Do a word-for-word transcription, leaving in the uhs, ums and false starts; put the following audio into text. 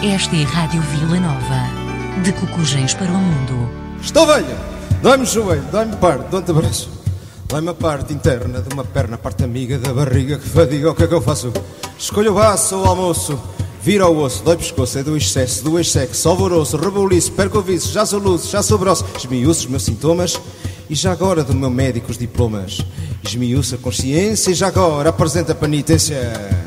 Esta é a Rádio Vila Nova, de Cucujens para o Mundo. Estou velha, dói-me o joelho, dói-me parte, dou-te abraço. Dói-me a parte interna de uma perna, a parte amiga da barriga que fadiga, o que é que eu faço? Escolho o baço ou o almoço, vira o osso, dói pescoço, é do excesso, do ex-sexo, alvoroço, reboliço, perco o vício, já sou luz, já sou brosso, esmiuço os meus sintomas e já agora do meu médico os diplomas. Esmiuço a consciência e já agora apresenta a penitência.